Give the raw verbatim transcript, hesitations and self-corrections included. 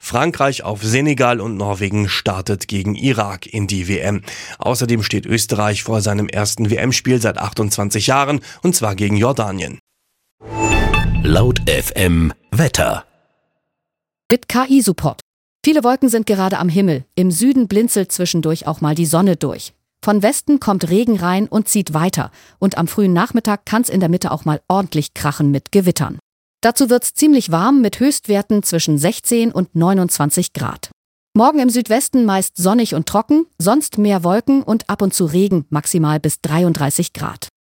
Frankreich auf Senegal und Norwegen startet gegen Irak in die W M. Außerdem steht Österreich vor seinem ersten W M-Spiel seit achtundzwanzig Jahren, und zwar gegen Jordanien. Laut F M Wetter. Mit K I-Support. Viele Wolken sind gerade am Himmel. Im Süden blinzelt zwischendurch auch mal die Sonne durch. Von Westen kommt Regen rein und zieht weiter. Und am frühen Nachmittag kann es in der Mitte auch mal ordentlich krachen mit Gewittern. Dazu wird's ziemlich warm mit Höchstwerten zwischen sechzehn und neunundzwanzig Grad. Morgen im Südwesten meist sonnig und trocken, sonst mehr Wolken und ab und zu Regen, maximal bis dreiunddreißig Grad.